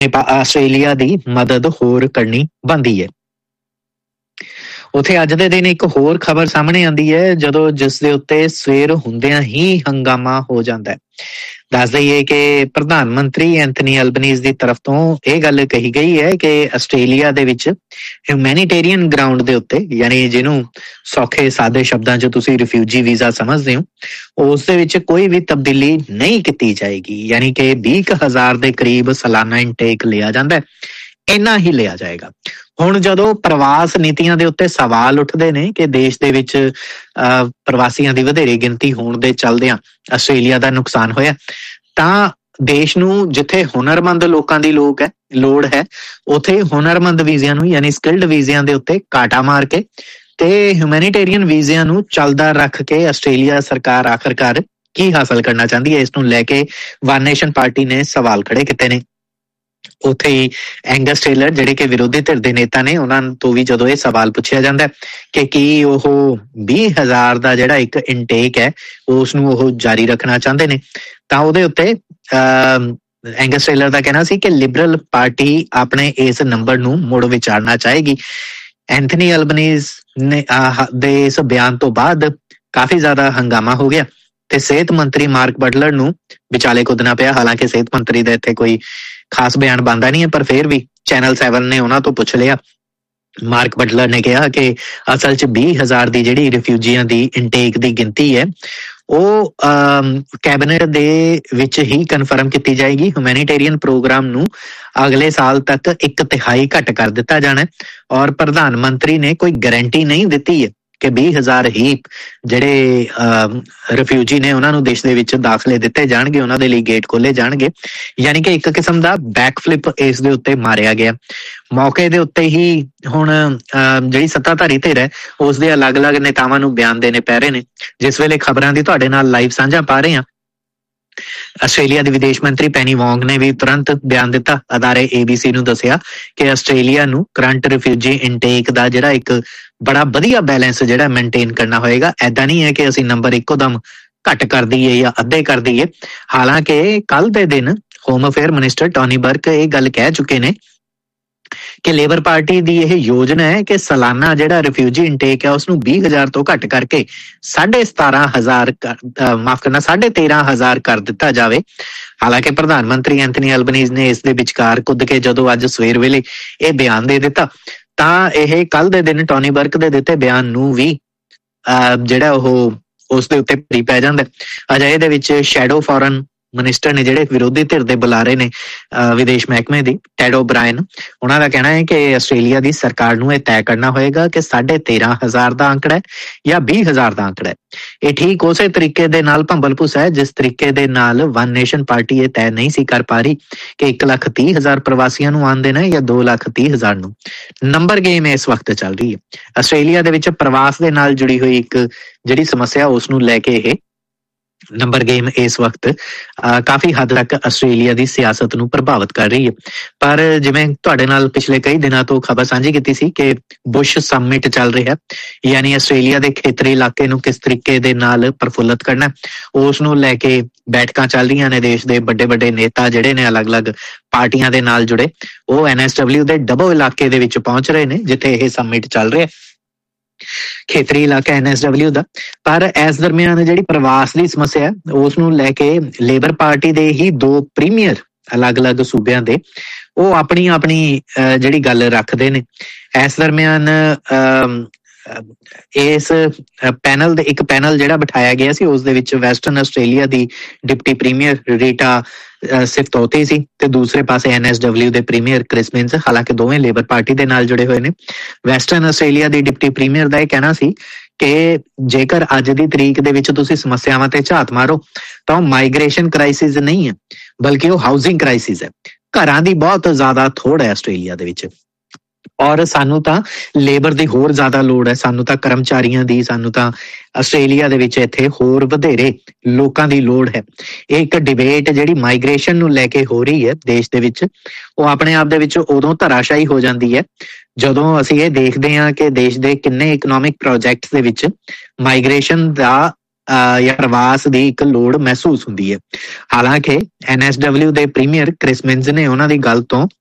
Australia ਦੀ ਮਦਦ ਹੋਰ ਕਰਨੀ ਬਣਦੀ ਹੈ। ਉੱਥੇ ਅੱਜ ਦੇ ਦਿਨ ਇੱਕ ਹੋਰ ਖਬਰ ਸਾਹਮਣੇ ਆਉਂਦੀ ਹੈ ਜਿਸ ਦੇ ਉੱਤੇ ਸਵੇਰ ਹੁੰਦਿਆਂ ਹੀ ਹੰਗਾਮਾ ਹੋ ਜਾਂਦਾ ਹੈ। ਦੱਸ ਦਈਏ ਕਿ ਪ੍ਰਧਾਨ ਮੰਤਰੀ ਐਂਥਨੀ ਅਲਬਨੀਜ਼ ਦੀ ਤਰਫ ਤੋਂ ਇਹ ਗੱਲ ਕਹੀ ਗਈ ਹੈ ਕਿ ਆਸਟ੍ਰੇਲੀਆ ਦੇ ਵਿੱਚ ਹਿਊਮੈਨੀਟੇਰੀਅਨ ਗਰਾਊਂਡ ਦੇ ਉੱਤੇ, ਯਾਨੀ ਜਿਹਨੂੰ ਸੌਖੇ ਸਾਦੇ ਸ਼ਬਦਾਂ 'ਚ ਤੁਸੀਂ ਰਿਫਿਊਜੀ ਵੀਜ਼ਾ ਸਮਝਦੇ ਹੋ, ਉਸ ਦੇ ਵਿੱਚ ਕੋਈ ਵੀ ਤਬਦੀਲੀ ਨਹੀਂ ਕੀਤੀ ਜਾਏਗੀ। ਯਾਨੀ ਕਿ 20,000 ਦੇ ਕਰੀਬ ਸਾਲਾਨਾ ਇਨਟੇਕ ਲਿਆ ਜਾਂਦਾ ਹੈ, ਇੰਨਾ ਹੀ ਲਿਆ ਜਾਏਗਾ। ਹੁਣ ਜਦੋਂ ਪ੍ਰਵਾਸ ਨੀਤੀਆਂ ਦੇ ਉੱਤੇ ਸਵਾਲ ਉੱਠਦੇ ਨੇ ਕਿ ਦੇਸ਼ ਦੇ ਵਿੱਚ ਪ੍ਰਵਾਸੀਆਂ ਦੀ ਵਧੇਰੇ ਗਿਣਤੀ ਹੋਣ ਦੇ ਚਲਦਿਆਂ ਆਸਟ੍ਰੇਲੀਆ ਦਾ ਨੁਕਸਾਨ ਹੋਇਆ, ਤਾਂ ਦੇਸ਼ ਨੂੰ ਜਿੱਥੇ ਹੁਨਰਮੰਦ ਲੋਕਾਂ ਦੀ ਲੋੜ ਹੈ ਉੱਥੇ ਹੁਨਰਮੰਦ ਵੀਜ਼ਿਆਂ ਨੂੰ, ਯਾਨੀ ਸਕਿਲਡ ਵੀਜ਼ਿਆਂ ਦੇ ਉੱਤੇ ਕਾਟਾ ਮਾਰ ਕੇ ਤੇ ਹਿਊਮੈਨੀਟੇਰੀਅਨ ਵੀਜ਼ਿਆਂ ਨੂੰ ਚੱਲਦਾ ਰੱਖ ਕੇ ਆਸਟ੍ਰੇਲੀਆ ਸਰਕਾਰ ਆਖਰਕਾਰ ਕੀ ਹਾਸਲ ਕਰਨਾ ਚਾਹੁੰਦੀ ਹੈ, ਇਸ ਨੂੰ ਲੈ ਕੇ ਵਨ ਨੇਸ਼ਨ ਪਾਰਟੀ ਨੇ ਸਵਾਲ ਖੜੇ ਕੀਤੇ ਨੇ। ਉੱਥੇ ਹੀ ਐਂਗਸ ਟੇਲਰ ਜਿਹੜੇ ਕਿ ਵਿਰੋਧੀ ਧਿਰ ਦੇ ਨੇਤਾ ਨੇ, ਉਹਨਾਂ ਤੋਂ ਵੀ ਜਦੋਂ ਇਹ ਸਵਾਲ ਪੁੱਛਿਆ ਜਾਂਦਾ ਕਿ ਕੀ ਉਹ 20,000 ਦਾ ਜਿਹੜਾ ਇੱਕ ਇਨਟੇਕ ਹੈ ਉਸ ਨੂੰ ਉਹ ਜਾਰੀ ਰੱਖਣਾ ਚਾਹੁੰਦੇ ਨੇ, ਤਾਂ ਉਹਦੇ ਉੱਤੇ ਐਂਗਸ ਟੇਲਰ ਦਾ ਕਹਿਣਾ ਸੀ ਕਿ ਲਿਬਰਲ ਪਾਰਟੀ ਆਪਣੇ ਇਸ ਨੰਬਰ ਨੂੰ ਮੁੜ ਵਿਚਾਰਨਾ ਚਾਹੇਗੀ। ਐਂਥਨੀ ਅਲਬਨੀਜ਼ ਨੇ ਦੇ ਇਸ ਬਿਆਨ ਤੋਂ ਬਾਅਦ ਕਾਫੀ ਜ਼ਿਆਦਾ ਹੰਗਾਮਾ ਹੋ ਗਿਆ ਤੇ ਸਿਹਤ ਮੰਤਰੀ ਮਾਰਕ ਬਟਲਰ ਨੂੰ ਵਿਚਾਲੇ ਕੁੱਦਣਾ ਪਿਆ। ਹਾਲਾਂਕਿ ਸਿਹਤ ਮੰਤਰੀ ਦਾ ਇੱਥੇ ਕੋਈ ਖਾਸ ਬਿਆਨ ਬਣਦਾ ਨਹੀਂ ਹੈ, ਪਰ ਫਿਰ ਵੀ ਚੈਨਲ 7 ਨੇ ਉਹਨਾਂ ਤੋਂ ਪੁੱਛ ਲਿਆ। ਮਾਰਕ ਬਟਲਰ ਨੇ ਕਿਹਾ ਕਿ ਅਸਲ 'ਚ 20,000 ਦੀ ਜਿਹੜੀ ਰਿਫਿਊਜੀਆਂ ਦੀ ਇਨਟੇਕ ਦੀ ਗਿਣਤੀ ਹੈ ਉਹ ਕੈਬਨਿਟ ਦੇ ਵਿੱਚ ਹੀ ਕਨਫਰਮ ਕੀਤੀ ਜਾਏਗੀ। ਹਿਊਮੈਨੀਟੇਰੀਅਨ ਪ੍ਰੋਗਰਾਮ ਨੂੰ ਅਗਲੇ ਸਾਲ ਤੱਕ 1/3 ਘੱਟ ਕਰ ਦਿੱਤਾ ਜਾਣਾ ਔਰ ਪ੍ਰਧਾਨ ਮੰਤਰੀ ਨੇ ਕੋਈ ਗਾਰੰਟੀ ਨਹੀਂ ਦਿੱਤੀ ਹੈ ਕਿ 20,000 ਹੀ ਜਿਹੜੇ ਰਿਫਿਊਜੀ ਨੇ ਉਹਨਾਂ ਨੂੰ ਦੇਸ਼ ਦੇ ਵਿੱਚ ਦਾਖਲੇ ਦਿੱਤੇ ਜਾਣਗੇ, ਉਹਨਾਂ ਦੇ ਲਈ ਗੇਟ ਖੋਲੇ ਜਾਣਗੇ। ਯਾਨੀ ਕਿ ਇੱਕ ਕਿਸਮ ਦਾ ਬੈਕਫਲਿਪ ਇਸ ਦੇ ਉੱਤੇ ਮਾਰਿਆ ਗਿਆ। ਮੌਕੇ ਦੇ ਉੱਤੇ ਹੀ ਹੁਣ ਜਿਹੜੀ ਸੱਤਾਧਾਰੀ ਧਿਰ ਹੈ ਉਸ ਦੇ ਅਲੱਗ-ਅਲੱਗ ਨੇਤਾਵਾਂ ਨੂੰ ਬਿਆਨ ਦੇਣੇ ਪੈ ਰਹੇ ਨੇ। ਜਿਸ ਵੇਲੇ ਖਬਰਾਂ ਦੀ ਤੁਹਾਡੇ ਨਾਲ ਲਾਈਵ ਸਾਂਝਾ ਪਾ ਰਹੇ ਹਾਂ, ਆਸਟ੍ਰੇਲੀਆ ਦੇ ਵਿਦੇਸ਼ ਮੰਤਰੀ ਪੈਨੀ ਵੋਂਗ ਨੇ ਵੀ ਤੁਰੰਤ ਬਿਆਨ ਦਿੱਤਾ। ਅਦਾਰੇ ABC ਨੂੰ ਦੱਸਿਆ ਕਿ ਆਸਟ੍ਰੇਲੀਆ ਨੂੰ ਕਰੰਟ ਰਿਫਿਊਜੀ ਇਨਟੇਕ ਦਾ ਜਿਹੜਾ ਇੱਕ ਬੜਾ ਵਧੀਆ ਬੈਲੈਂਸ ਜਿਹੜਾ ਮੇਨਟੇਨ ਕਰਨਾ ਹੋਏਗਾ। ਏਦਾਂ ਨਹੀਂ ਹੈ ਕਿ ਅਸੀਂ ਨੰਬਰ ਇੱਕੋ ਦਮ ਘੱਟ ਕਰ ਦਈਏ ਜਾਂ ਅੱਧੇ ਕਰ ਦਈਏ। ਹਾਲਾਂਕਿ ਕੱਲ ਦੇ ਦਿਨ ਹੋਮ ਅਫੇਅਰ ਮਿਨਿਸਟਰ ਟੋਨੀ ਬਰਕ ਇਹ ਗੱਲ ਕਹਿ ਚੁੱਕੇ ਨੇ ਕਿ ਲੇਬਰ ਪਾਰਟੀ ਦੀ ਇਹ ਯੋਜਨਾ ਹੈ ਕਿ ਸਾਲਾਨਾ ਜਿਹੜਾ ਰਿਫਿਊਜੀ ਇਨਟੇਕ ਹੈ ਉਸਨੂੰ 20,000 ਤੋਂ ਘੱਟ ਕਰਕੇ 13,500 ਕਰ ਦਿੱਤਾ ਜਾਵੇ। ਹਾਲਾਂਕਿ ਪ੍ਰਧਾਨ ਮੰਤਰੀ ਐਂਥਨੀ ਅਲਬਨੀਜ਼ ਨੇ ਇਸ ਦੇ ਵਿਚਕਾਰ ਕੁੱਦ ਕੇ ਜਦੋਂ ਅੱਜ ਸਵੇਰ ਵੇਲੇ ਇਹ ਬਿਆਨ ਦੇ ਦਿੱਤਾ, ਤਾਂ ਇਹ ਕੱਲ ਦੇ ਦਿਨ ਟੋਨੀ ਬਰਕ ਦੇ ਦਿੱਤੇ ਬਿਆਨ ਨੂੰ ਵੀ ਜਿਹੜਾ ਉਹ ਉਸ ਦੇ ਉੱਤੇ ਭਾਰੀ ਪੈ ਜਾਂਦਾ। ਅਜਿਹੇ ਦੇ ਵਿੱਚ ਸ਼ੈਡੋ ਫੋਰਨ ਮਿਨਿਸਟਰ ਨੇ ਜਿਹੜੇ ਵਿਰੋਧੀ ਧਿਰ ਦੇ ਬੁਲਾਰੇ ਨੇ ਵਿਦੇਸ਼ ਮਹਿਕਮੇ ਦੀ, ਟੈਡ ਓਬਰਾਇਨ, ਉਹਨਾਂ ਦਾ ਕਹਿਣਾ ਹੈ ਕਿ ਆਸਟ੍ਰੇਲੀਆ ਦੀ ਸਰਕਾਰ ਨੂੰ ਇਹ ਤੈਅ ਕਰਨਾ ਹੋਏਗਾ ਕਿ 13,500 ਦਾ ਅੰਕੜਾ ਹੈ ਜਾਂ 20,000 ਦਾ ਅੰਕੜਾ ਹੈ। ਇਹ ਠੀਕ ਉਸੇ ਤਰੀਕੇ ਦੇ ਨਾਲ ਭੰਬਲ ਭੁੱਸਾ ਹੈ ਜਿਸ ਤਰੀਕੇ ਦੇ ਨਾਲ ਵਨ ਨੇਸ਼ਨ ਪਾਰਟੀ ਇਹ ਤੈਅ ਨਹੀਂ ਸੀ ਕਰ ਪਾ ਰਹੀ ਕਿ 1,30,000 ਪ੍ਰਵਾਸੀਆਂ ਨੂੰ ਆਉਣ ਦੇਣਾ ਹੈ ਜਾਂ 2,30,000 ਨੂੰ। ਨੰਬਰ ਗੇਮ ਇਸ ਵਕਤ ਚੱਲ ਰਹੀ ਹੈ। ਆਸਟ੍ਰੇਲੀਆ ਦੇ ਵਿੱਚ ਪ੍ਰਵਾਸ ਦੇ ਨਾਲ ਜੁੜੀ ਹੋਈ ਇੱਕ ਜਿਹੜੀ ਸਮੱਸਿਆ ਉਸ ਨੂੰ ਲੈ ਕੇ ਇਹ ਨੰਬਰ ਗੇਮ ਇਸ ਵਕਤ ਕਾਫੀ ਹੱਦ ਤੱਕ ਆਸਟ੍ਰੇਲੀਆ ਦੀ ਸਿਆਸਤ ਨੂੰ ਪ੍ਰਭਾਵਿਤ ਕਰ ਰਹੀ ਹੈ। ਪਰ ਜਿਵੇਂ ਤੁਹਾਡੇ ਨਾਲ ਪਿਛਲੇ ਕਈ ਦਿਨਾਂ ਤੋਂ ਖਬਰ ਸਾਂਝੀ ਕੀਤੀ ਸੀ ਕਿ ਬੁਸ਼ ਸਮਿਟ ਚੱਲ ਰਿਹਾ, ਯਾਨੀ ਆਸਟ੍ਰੇਲੀਆ ਦੇ ਖੇਤਰੀ ਇਲਾਕੇ ਨੂੰ ਕਿਸ ਤਰੀਕੇ ਦੇ ਨਾਲ ਪ੍ਰਫੁੱਲਤ ਕਰਨਾ, ਉਸ ਨੂੰ ਲੈ ਕੇ ਬੈਠਕਾਂ ਚੱਲ ਰਹੀਆਂ ਨੇ। ਦੇਸ਼ ਦੇ ਵੱਡੇ ਵੱਡੇ ਨੇਤਾ ਜਿਹੜੇ ਨੇ ਅਲੱਗ-ਅਲੱਗ ਪਾਰਟੀਆਂ ਦੇ ਨਾਲ ਜੁੜੇ, ਉਹ NSW ਦੇ ਡਬੋ ਇਲਾਕੇ ਦੇ ਵਿੱਚ ਪਹੁੰਚ ਰਹੇ ਨੇ ਜਿੱਥੇ ਇਹ ਸਮਿਟ ਚੱਲ ਰਿਹਾ, ਖੇਤਰੀ ਇਲਾਕਾ NSW ਦਾ। ਪਰ ਇਸ ਦਰਮਿਆਨ ਜਿਹੜੀ ਪ੍ਰਵਾਸ ਦੀ ਸਮੱਸਿਆ ਹੈ ਉਸ ਨੂੰ ਲੈ ਕੇ ਲੇਬਰ ਪਾਰਟੀ ਦੇ ਹੀ 2 ਪ੍ਰੀਮੀਅਰ ਅਲੱਗ-ਅਲੱਗ ਸੂਬਿਆਂ ਦੇ ਉਹ ਆਪਣੀ ਜਿਹੜੀ ਗੱਲ ਰੱਖਦੇ ਨੇ। ਇਸ ਦਰਮਿਆਨ ਇਸ ਇੱਕ ਪੈਨਲ ਜਿਹੜਾ ਬਿਠਾਇਆ ਗਿਆ ਸੀ ਉਸ ਦੇ ਵਿੱਚ ਵੈਸਟਰਨ ਆਸਟ੍ਰੇਲੀਆ ਦੀ ਡਿਪਟੀ ਪ੍ਰੀਮੀਅਰ ਰੀਟਾ ਸਿਫਤੋਤੀ ਸੀ ਤੇ ਦੂਸਰੇ ਪਾਸੇ NSW ਦੇ ਪ੍ਰੀਮੀਅਰ ਕ੍ਰਿਸ ਮਿੰਸ। ਹਾਲਾਂਕਿ ਦੋਵੇਂ ਲੇਬਰ ਪਾਰਟੀ ਦੇ ਨਾਲ ਜੁੜੇ ਹੋਏ ਨੇ। ਵੈਸਟਰਨ ਆਸਟ੍ਰੇਲੀਆ ਦੀ ਡਿਪਟੀ ਪ੍ਰੀਮੀਅਰ ਦਾ ਇਹ ਕਹਿਣਾ ਸੀ ਕਿ ਜੇਕਰ ਅੱਜ ਦੀ ਤਰੀਕ ਦੇ ਵਿੱਚ ਤੁਸੀਂ ਸਮੱਸਿਆਵਾਂ ਤੇ ਝਾਤ ਮਾਰੋ ਤਾਂ ਉਹ ਮਾਈਗ੍ਰੇਸ਼ਨ ਕ੍ਰਾਈਸਿਸ ਨਹੀਂ ਹੈ ਬਲਕਿ ਉਹ ਹਾਊਸਿੰਗ ਕ੍ਰਾਈਸਿਸ ਹੈ। ਘਰਾਂ ਦੀ ਬਹੁਤ ਜ਼ਿਆਦਾ ਥੋੜ ਹੈ ਆਸਟ੍ਰੇਲੀਆ ਦੇ ਵਿੱਚ ਔਰ ਸਾਨੂੰ ਤਾਂ ਲੇਬਰ ਦੀ ਹੋਰ ਜ਼ਿਆਦਾ ਲੋੜ ਹੈ, ਸਾਨੂੰ ਤਾਂ ਕਰਮਚਾਰੀਆਂ ਦੀ, ਸਾਨੂੰ ਤਾਂ ਆਸਟ੍ਰੇਲੀਆ ਦੇ ਵਿੱਚ ਇੱਥੇ ਹੋਰ ਵਧੇਰੇ ਲੋਕਾਂ ਦੀ ਲੋੜ ਹੈ। ਇਹ ਇੱਕ ਡਿਬੇਟ ਜਿਹੜੀ ਮਾਈਗ੍ਰੇਸ਼ਨ ਨੂੰ ਲੈ ਕੇ ਹੋ ਰਹੀ ਹੈ ਦੇਸ਼ ਦੇ ਵਿੱਚ, ਉਹ ਆਪਣੇ ਆਪ ਦੇ ਵਿੱਚ ਉਦੋਂ ਧਰਾਸ਼ਾਹੀ ਹੋ ਜਾਂਦੀ ਹੈ ਜਦੋਂ ਅਸੀਂ ਇਹ ਦੇਖਦੇ ਹਾਂ ਕਿ ਦੇਸ਼ ਦੇ ਕਿੰਨੇ ਇਕਨੋਮਿਕ ਪ੍ਰੋਜੈਕਟਸ ਦੇ ਵਿੱਚ ਮਾਈਗ੍ਰੇਸ਼ਨ ਦਾ ਜਾਂ ਪ੍ਰਵਾਸ ਦੀ ਇੱਕ ਲੋੜ ਮਹਿਸੂਸ ਹੁੰਦੀ ਹੈ। ਹਾਲਾਂਕਿ NSW ਦੇ ਪ੍ਰੀਮੀਅਰ ਕ੍ਰਿਸ ਮਿੰਜ਼ ਨੇ ਉਹਨਾਂ ਦੀ ਗੱਲ ਤੋਂ